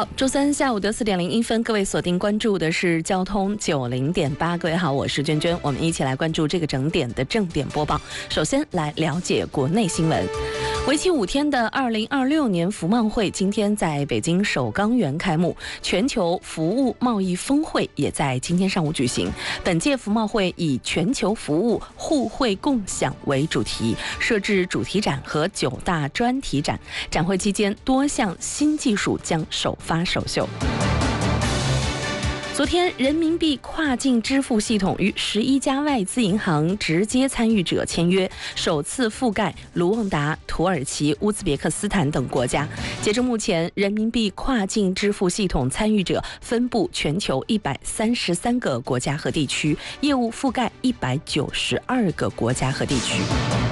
好，周三下午的4点01分，各位锁定关注的是交通90.8。各位好，我是娟娟，我们一起来关注这个整点的正点播报。首先来了解国内新闻。为期5天的2026年服贸会今天在北京首钢园开幕，全球服务贸易峰会也在今天上午举行。本届服贸会以全球服务互惠共享为主题，设置主题展和9大专题展。展会期间，多项新技术将首发首秀。昨天，人民币跨境支付系统与11家外资银行直接参与者签约，首次覆盖卢旺达、土耳其、乌兹别克斯坦等国家。截至目前，人民币跨境支付系统参与者分布全球133个国家和地区，业务覆盖192个国家和地区。